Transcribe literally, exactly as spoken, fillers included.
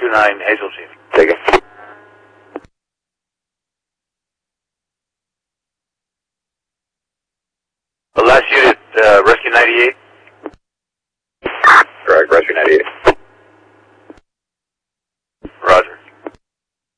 two nine Hazel Chief. Take it. The last unit, uh, Rescue ninety-eight. Correct, Rescue ninety-eight.